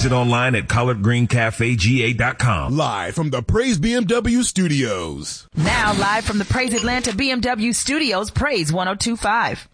Visit online at collardgreencafega.com. Live from the Praise BMW studios. Now live from the Praise Atlanta BMW studios, Praise 102.5.